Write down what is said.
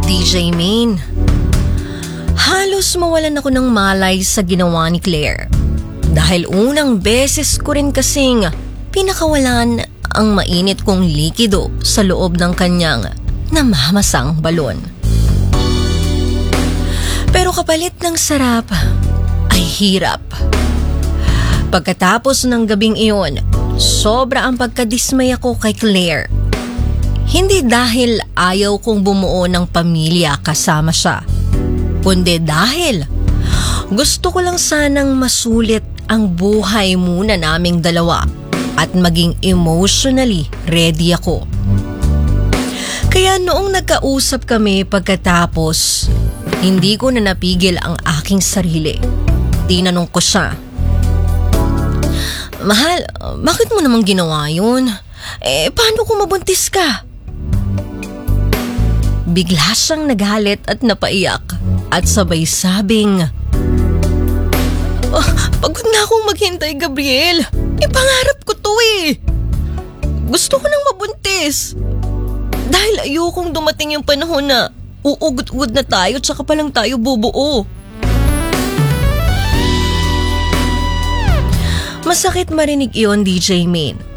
DJ Main, halos mawalan ako ng malay sa ginawa ni Claire. Dahil unang beses ko rin kasing pinakawalan ang mainit kong likido sa loob ng kanyang namamasang balon. Pero kapalit ng sarap ay hirap. Pagkatapos ng gabing iyon, sobra ang pagkadismaya ko kay Claire. Hindi dahil ayaw kong bumuo ng pamilya kasama siya, kundi dahil gusto ko lang sanang masulit ang buhay muna naming dalawa at maging emotionally ready ako. Kaya noong nagkausap kami pagkatapos, hindi ko na napigil ang aking sarili. Tinanong ko siya, "Mahal, bakit mo namang ginawa yun? Paano kung mabuntis ka?" Bigla siyang nagalit at napaiyak at sabay sabing, "Pagod na akong maghintay, Gabriel. Pangarap ko to eh. Gusto ko nang mabuntis. Dahil ayokong dumating yung panahon na uugod-ugod na tayo tsaka pa lang tayo bubuo." Masakit marinig iyon, DJ Main.